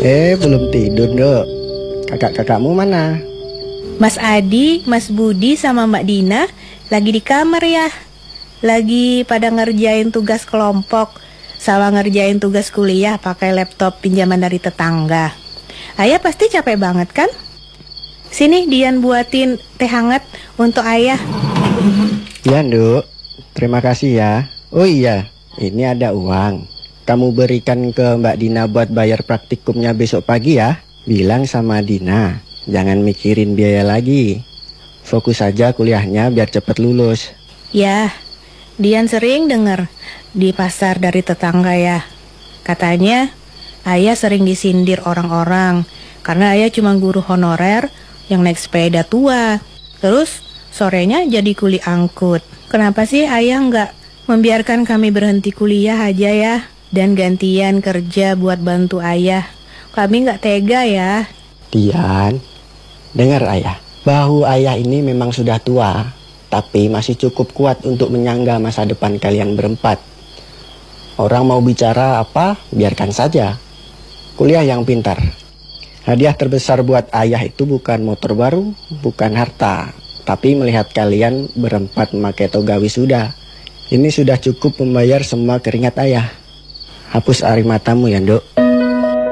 Belum tidur, Dok. Kakak-kakakmu mana? Mas Adi, Mas Budi sama Mbak Dina lagi di kamar ya. Lagi pada ngerjain tugas kelompok sama ngerjain tugas kuliah pakai laptop pinjaman dari tetangga. Ayah pasti capek banget kan? Sini Dian buatin teh hangat untuk ayah. Ya, Dok. Terima kasih ya. Oh iya, ini ada uang. Kamu berikan ke Mbak Dina buat bayar praktikumnya besok pagi ya. Bilang sama Dina, jangan mikirin biaya lagi. Fokus saja kuliahnya biar cepat lulus. Ya, Dian sering dengar di pasar dari tetangga ya. Katanya ayah sering disindir orang-orang karena ayah cuma guru honorer yang naik sepeda tua. Terus sorenya jadi kuli angkut. Kenapa sih ayah nggak membiarkan kami berhenti kuliah aja ya? Dan gantian kerja buat bantu ayah. Kami nggak tega ya. Dian, dengar ayah. Bahu ayah ini memang sudah tua, tapi masih cukup kuat untuk menyangga masa depan kalian berempat. Orang mau bicara apa, biarkan saja. Kuliah yang pintar. Hadiah terbesar buat ayah itu bukan motor baru, bukan harta, tapi melihat kalian berempat memakai toga wisuda. Ini sudah cukup membayar semua keringat ayah. Hapus air matamu ya, Dok.